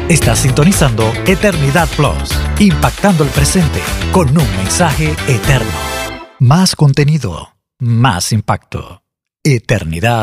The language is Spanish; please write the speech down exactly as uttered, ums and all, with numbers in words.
Estás sintonizando Eternidad Plus, impactando el presente con un mensaje eterno. Más contenido, más impacto. Eternidad